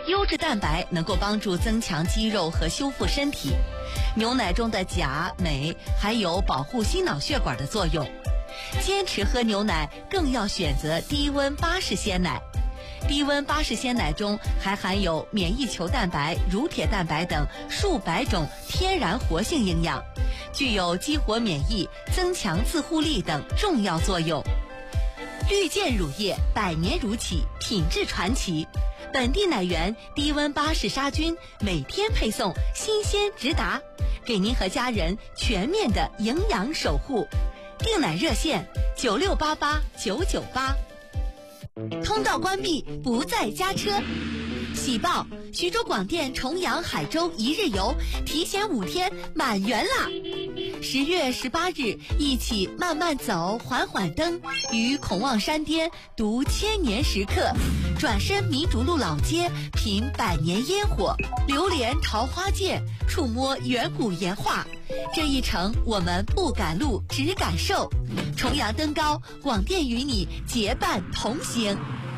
优质蛋白能够帮助增强肌肉和修复身体。牛奶中的钾、镁还有保护心脑血管的作用。坚持喝牛奶更要选择低温巴氏鲜奶。低温巴氏鲜奶中还含有免疫球蛋白、乳铁蛋白等数百种天然活性营养，具有激活免疫、增强自护力等重要作用。绿箭乳业100年乳企，品质传奇。本地奶源低温巴氏杀菌，每天配送，新鲜直达，给您和家人全面的营养守护。订奶热线9688-998。通道关闭，不再加车。喜报：徐州广电重阳海州一日游提前5天满员啦！10月18日，一起慢慢走，缓缓登，于孔望山巅读千年时刻，转身民主路老街，品100年烟火，流连桃花涧，触摸远古岩画。这一程我们不赶路，只感受。重阳登高，广电与你结伴同行。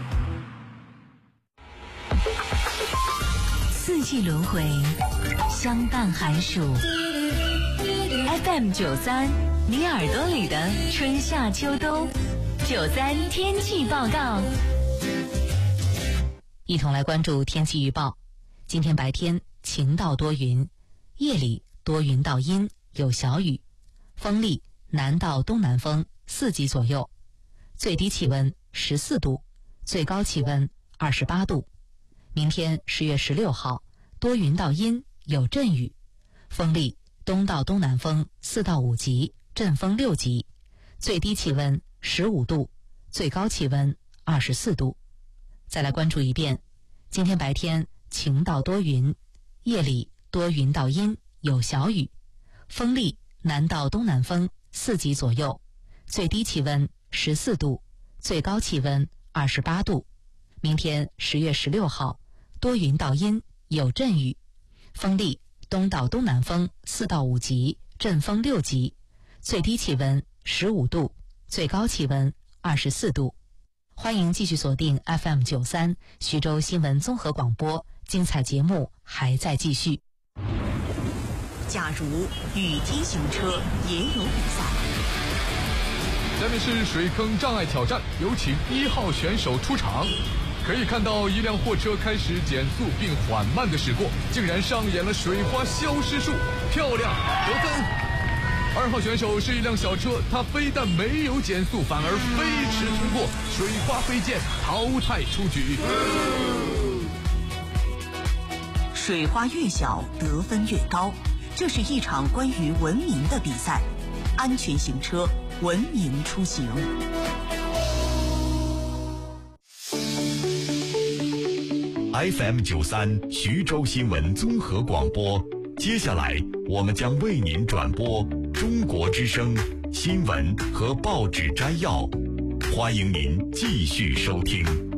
四季轮回，相伴寒暑。FM93，你耳朵里的春夏秋冬。93天气报告。 一同来关注天气预报。今天白天晴到多云，夜里多云到阴，有小雨，风力南到东南风4级左右，最低气温14度，最高气温28度。明天10月16号，多云到阴，有阵雨，风力东到东南风4到5级，阵风6级，最低气温15度，最高气温24度。再来关注一遍，今天白天晴到多云，夜里多云到阴，有小雨，风力南到东南风4级左右，最低气温14度，最高气温28度。明天10月16号，多云到阴，有阵雨，风力东到东南风4到5级，阵风6级，最低气温15度，最高气温24度。欢迎继续锁定 FM93 徐州新闻综合广播，精彩节目还在继续。 假如雨天行车也有比赛。 下面是水坑障碍挑战，有请1号选手出场。可以看到一辆货车开始减速并缓慢地驶过，竟然上演了水花消失术，漂亮，得分。2号选手是一辆小车，它非但没有减速，反而飞驰通过，水花飞溅，淘汰出局。 水花越小，得分越高。这是一场关于文明的比赛，安全行车，文明出行。 FM93 徐州新闻综合广播，接下来我们将为您转播中国之声新闻和报纸摘要，欢迎您继续收听。